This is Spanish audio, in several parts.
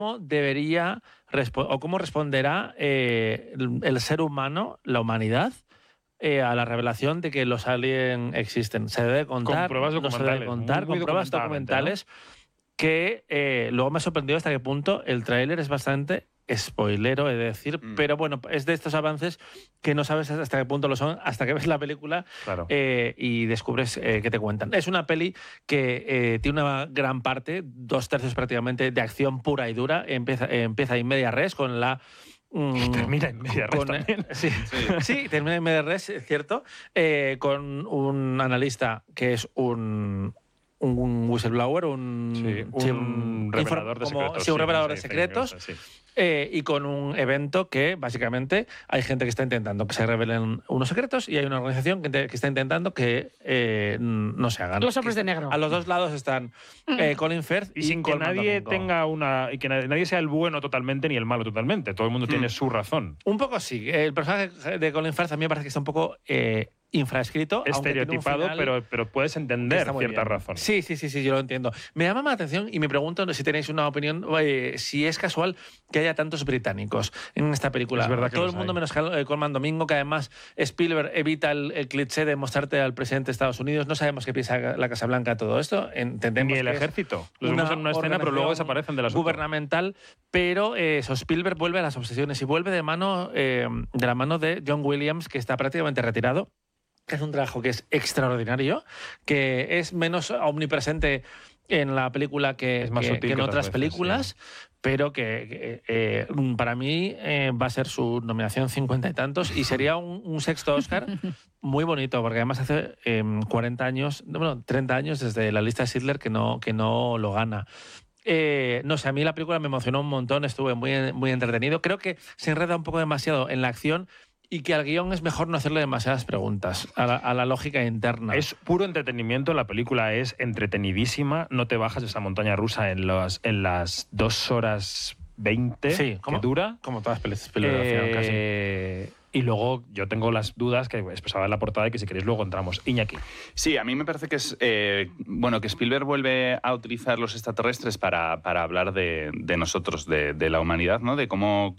cómo debería o cómo responderá el ser humano, la humanidad, a la revelación de que los aliens existen. Se debe contar, con pruebas no se debe documentales, contar, muy con pruebas documentalmente, documentales, que luego me ha sorprendido hasta qué punto el tráiler es bastante spoilero, he de decir, pero bueno, es de estos avances que no sabes hasta qué punto lo son, hasta que ves la película Claro. y descubres qué te cuentan. Es una peli que tiene una gran parte, 2/3 prácticamente, de acción pura y dura. Empieza in media res con la... Termina en media res también. Sí, termina en media res, es cierto, con un analista que es un whistleblower, un revelador de secretos. un revelador de secretos. Y con un evento que básicamente hay gente que está intentando que se revelen unos secretos y hay una organización que está intentando que no se hagan. Los hombres de negro. A los dos lados están Colin Firth y sin que Colman nadie Domingo. tenga una... y que nadie sea el bueno totalmente ni el malo totalmente. Todo el mundo tiene su razón. Un poco sí. El personaje de Colin Firth a mí me parece que está un poco infraescrito. Estereotipado, pero puedes entender ciertas razones. Sí, yo lo entiendo. Me llama la atención y me pregunto si tenéis una opinión, si es casual que haya tantos británicos en esta película. Es verdad que todo el mundo menos Colman Domingo, que además Spielberg evita el cliché de mostrarte al presidente de Estados Unidos. No sabemos qué piensa la Casa Blanca de todo esto. Entendemos ni el que ejército. Los vemos en una escena, pero luego desaparecen de la gubernamental. Pero Spielberg vuelve a las obsesiones y vuelve de la mano de John Williams, que está prácticamente retirado. Es un trabajo que es extraordinario, que es menos omnipresente en la película que en otras películas, pero que para mí va a ser su nominación 50 y tantos y sería un sexto Oscar muy bonito, porque además hace 30 años desde la lista de Schindler que no lo gana. No sé, a mí la película me emocionó un montón, estuve muy entretenido. Creo que se enreda un poco demasiado en la acción y que al guión es mejor no hacerle demasiadas preguntas a la lógica interna. Es puro entretenimiento, la película es entretenidísima, no te bajas de esa montaña rusa en las 2 horas 20 que dura. Como todas las películas casi. Y luego yo tengo las dudas que expresaba en la portada y que si queréis luego entramos. Iñaki. Sí, a mí me parece que es que Spielberg vuelve a utilizar los extraterrestres para hablar de nosotros, de la humanidad, ¿no? De cómo,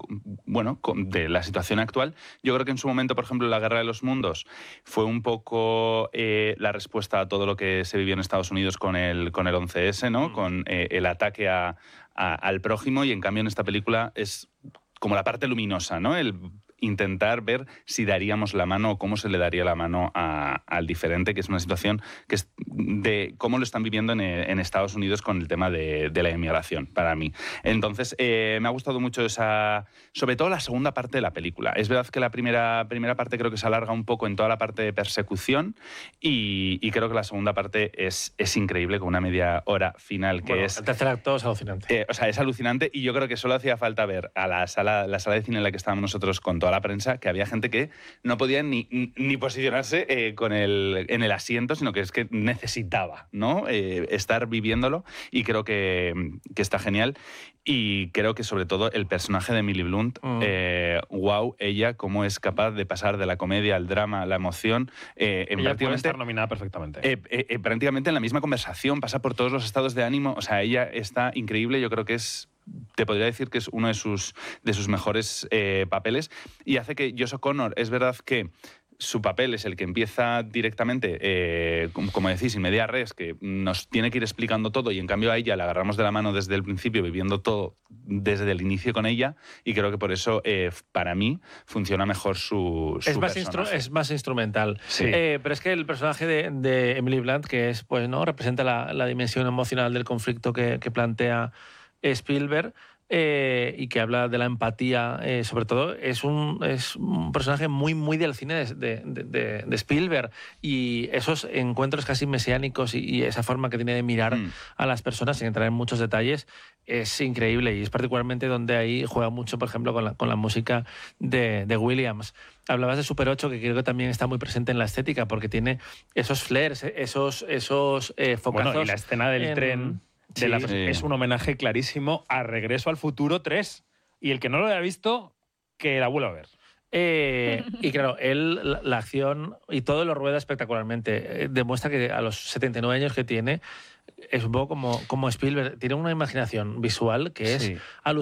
de la situación actual. Yo creo que en su momento, por ejemplo, la Guerra de los Mundos fue un poco la respuesta a todo lo que se vivió en Estados Unidos con el 11S, ¿no? Con el ataque al prójimo, y en cambio en esta película es como la parte luminosa, ¿no? El intentar ver si daríamos la mano o cómo se le daría la mano al diferente, que es una situación que es de cómo lo están viviendo en Estados Unidos con el tema de la inmigración, para mí. Entonces, me ha gustado mucho sobre todo la segunda parte de la película. Es verdad que la primera parte creo que se alarga un poco en toda la parte de persecución y creo que la segunda parte es increíble, con una media hora final que es... El tercer acto es alucinante. Es alucinante, y yo creo que solo hacía falta ver a la sala de cine en la que estábamos nosotros con toda la prensa, que había gente que no podía ni posicionarse en el asiento, sino que es que necesitaba, ¿no? Estar viviéndolo, y creo que está genial. Y creo que sobre todo el personaje de Emily Blunt, wow, ella cómo es capaz de pasar de la comedia al drama, la emoción. Ella puede estar nominada perfectamente. Prácticamente en la misma conversación, pasa por todos los estados de ánimo. O sea, ella está increíble. Yo creo que te podría decir que es uno de sus mejores papeles, y hace que Josh O'Connor, es verdad que su papel es el que empieza directamente, como decís, in media res, que nos tiene que ir explicando todo, y en cambio a ella la agarramos de la mano desde el principio, viviendo todo desde el inicio con ella, y creo que por eso, para mí, funciona mejor su personaje. Es más instrumental. Sí. Pero es que el personaje de Emily Blunt, que es, representa la dimensión emocional del conflicto que plantea Spielberg, y que habla de la empatía, sobre todo, es un personaje muy, muy del cine de Spielberg, y esos encuentros casi mesiánicos y esa forma que tiene de mirar a las personas, sin entrar en muchos detalles, es increíble, y es particularmente donde ahí juega mucho, por ejemplo, con la música de Williams. Hablabas de Super 8, que creo que también está muy presente en la estética, porque tiene esos flares, esos focazos. Bueno, y la escena del tren... Es un homenaje clarísimo a Regreso al Futuro 3. Y el que no lo haya visto, que la vuelva a ver. Y claro, la acción y todo lo rueda espectacularmente. Demuestra que a los 79 años que tiene, es un poco como Spielberg. Tiene una imaginación visual que es alucinante.